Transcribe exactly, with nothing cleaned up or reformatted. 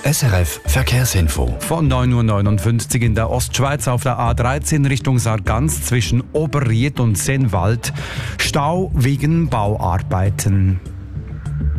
S R F Verkehrsinfo. Von neun Uhr neunundfünfzig in der Ostschweiz auf der A dreizehn Richtung Sargans zwischen Oberried und Sennwald. Stau wegen Bauarbeiten.